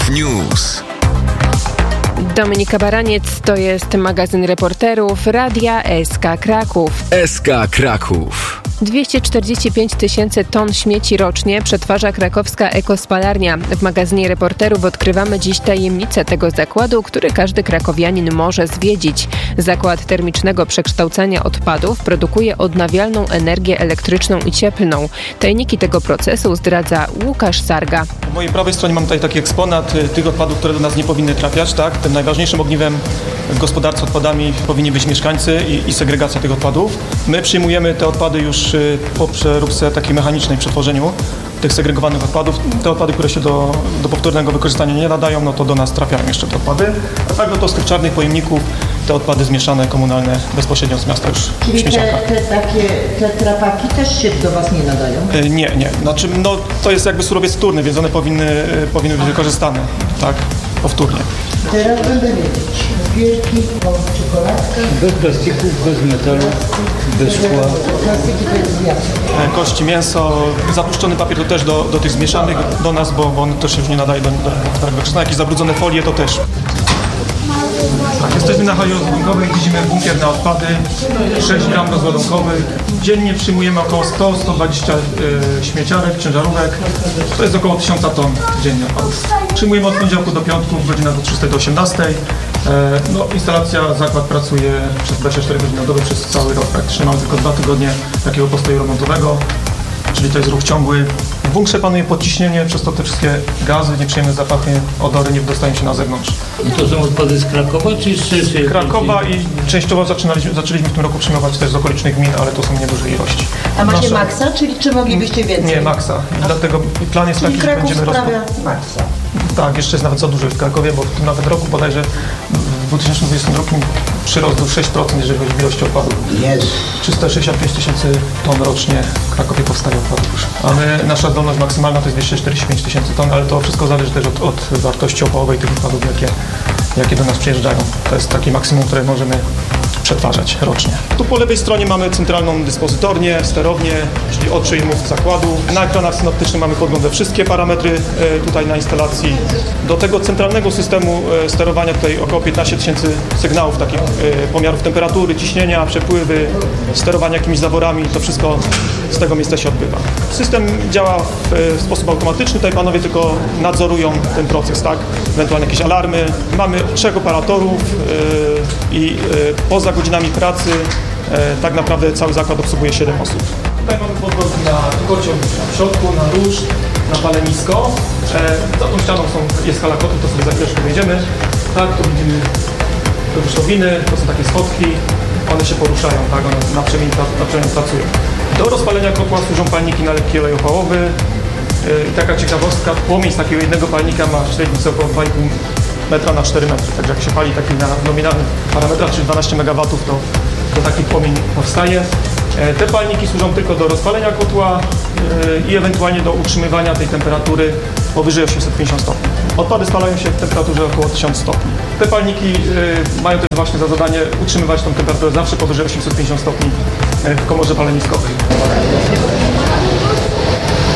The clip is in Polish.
News. Dominika Baraniec, to jest magazyn reporterów Radia SK Kraków. SK Kraków. 245 000 ton śmieci rocznie przetwarza krakowska ekospalarnia. W magazynie reporterów odkrywamy dziś tajemnicę tego zakładu, który każdy krakowianin może zwiedzić. Zakład termicznego przekształcania odpadów produkuje odnawialną energię elektryczną i cieplną. Tajniki tego procesu zdradza Łukasz Sarga. Po mojej prawej stronie mam tutaj taki eksponat tych odpadów, które do nas nie powinny trafiać. Tak? Tym najważniejszym ogniwem w gospodarce odpadami powinni być mieszkańcy i segregacja tych odpadów. My przyjmujemy te odpady już po przeróbce takiej mechanicznej, przetworzeniu tych segregowanych odpadów. Te odpady, które się do powtórnego wykorzystania nie nadają, no to do nas trafiają jeszcze te odpady. A tak, no to z tych czarnych pojemników te odpady zmieszane, komunalne, bezpośrednio z miasta już Czyli w śmieciarkach. te trapaki też się do Was nie nadają? Nie. Znaczy, no, to jest jakby surowiec wtórny, więc one powinny być wykorzystane, tak, powtórnie. Teraz będę wiedzieć. Wielki czekoladka. Bez plastików, bez metalu, bez szkła. Plastiki to jest wiatr. Kości, mięso, zapuszczony papier to też do tych zmieszanych do nas, bo on też się już nie nadaje do wykorzystania. Jakieś zabrudzone folie to też. Tak, jesteśmy na hali rozładunkowej, widzimy bunkier na odpady, 6 gram rozładunkowych. Dziennie przyjmujemy około 100-120 śmieciarek, ciężarówek. To jest około 1000 ton dziennie odpadów. Przyjmujemy od poniedziałku do piątku, w godzinach od 6 do 18. No, instalacja, zakład pracuje przez 24 godziny na dobę przez cały rok. Praktycznie mamy tylko 2 tygodnie takiego postoju remontowego, czyli to jest ruch ciągły. W bunkrze panuje podciśnienie, przez to te wszystkie gazy, nieprzyjemne zapachy, odory nie dostają się na zewnątrz. I to są odpady z Krakowa czy z Krakowa i częściowo zaczęliśmy w tym roku przyjmować też z okolicznych gmin, ale to są nieduże ilości. A macie maksa, czy moglibyście więcej? Nie, maksa. I dlatego plan jest taki, że Kraków będziemy sprawia maksa. Tak, jeszcze jest nawet za dużo w Krakowie, bo w tym nawet roku bodajże w 2022 przyrost był 6%, jeżeli chodzi o ilość odpadów. Jest. 365 000 ton rocznie w Krakowie powstaje odpadów już. A nasza zdolność maksymalna to jest 245 000 ton, ale to wszystko zależy też od wartości opałowej tych odpadów, jakie do nas przyjeżdżają. To jest takie maksimum, które możemy przetwarzać rocznie. Tu po lewej stronie mamy centralną dyspozytornię, sterownię, czyli od przyjmów zakładu. Na ekranach synoptycznych mamy podgląd we wszystkie parametry tutaj na instalacji. Do tego centralnego systemu sterowania tutaj około 15 000 sygnałów, takich pomiarów temperatury, ciśnienia, przepływy, sterowania jakimiś zaworami. To wszystko z tego miejsca się odbywa. System działa w sposób automatyczny. Tutaj panowie tylko nadzorują ten proces, tak? Ewentualnie jakieś alarmy. Mamy 3 operatorów i poza godzinami pracy tak naprawdę cały zakład obsługuje 7 osób. Tutaj mamy podgląd na kocioł w środku, na róż, na palenisko. Za tą ścianą jest hala kotów, to sobie za chwileczkę wejdziemy. Tak, tu widzimy rusztowiny, to są takie schodki, one się poruszają, tak, one na przemian pracują. Do rozpalenia kotła służą palniki na lekki olej opałowy. Taka ciekawostka, płomień z takiego jednego palnika ma średnicę około 2,5 metra na 4 metry, także jak się pali taki na nominalnych parametrach, czyli 12 MW, to taki płomień powstaje. Te palniki służą tylko do rozpalenia kotła i ewentualnie do utrzymywania tej temperatury powyżej 850 stopni. Odpady spalają się w temperaturze około 1000 stopni. Te palniki mają też właśnie za zadanie utrzymywać tą temperaturę zawsze powyżej 850 stopni w komorze paleniskowej.